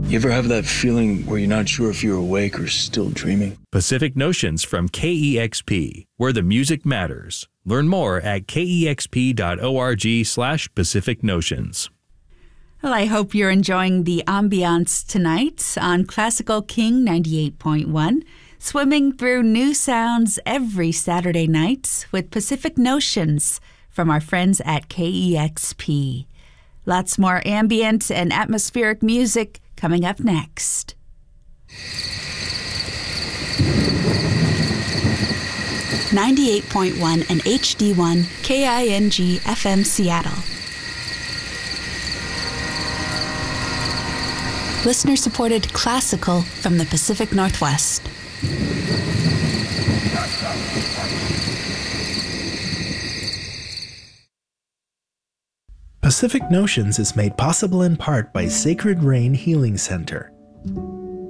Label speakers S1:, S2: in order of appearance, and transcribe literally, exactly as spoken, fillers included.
S1: You ever have that feeling where you're not sure if you're awake or still dreaming?
S2: Pacific Notions from K E X P, where the music matters. Learn more at kexp.org slash Pacific Notions.
S3: Well, I hope you're enjoying the ambiance tonight on Classical King ninety-eight point one, swimming through new sounds every Saturday night with Pacific Notions from our friends at K E X P. Lots more ambient and atmospheric music coming up next. ninety-eight point one and H D one K I N G F M Seattle. Listener-supported classical from the Pacific Northwest.
S4: Pacific Notions is made possible in part by Sacred Rain Healing Center.